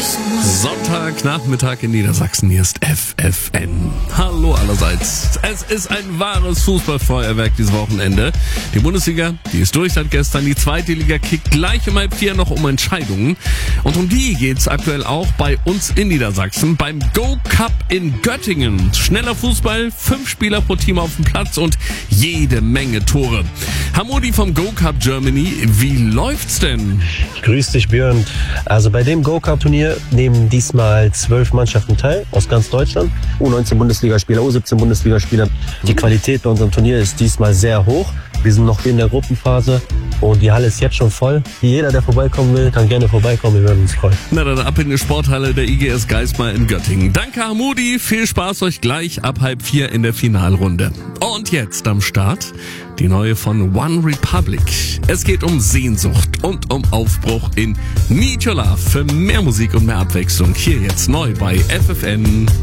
Sonntagnachmittag in Niedersachsen, hier ist FFN. Hallo allerseits. Es ist ein wahres Fußballfeuerwerk dieses Wochenende. Die Bundesliga, die ist durch seit gestern. Die zweite Liga kickt gleich um 3:30 noch um Entscheidungen. Und um die geht's aktuell auch bei uns in Niedersachsen beim Go Cup in Göttingen. Schneller Fußball, 5 Spieler pro Team auf dem Platz und jede Menge Tore. Hamudi vom Go Cup Germany, wie läuft's denn? Grüß dich, Björn. Also bei dem Go Cup Turnier nehmen diesmal 12 Mannschaften teil aus ganz Deutschland. U19 Bundesligaspieler, U17 Bundesligaspieler. Die Qualität bei unserem Turnier ist diesmal sehr hoch. Wir sind noch in der Gruppenphase und die Halle ist jetzt schon voll. Jeder, der vorbeikommen will, kann gerne vorbeikommen. Wir würden uns freuen. Na dann ab in die Sporthalle der IGS Geismar in Göttingen. Danke, Hamudi. Viel Spaß euch gleich ab 3:30 in der Finalrunde. Und jetzt am Start die neue von One Republic. Es geht um Sehnsucht und um Aufbruch in Need Your Love. Für mehr Musik und mehr Abwechslung hier jetzt neu bei FFN.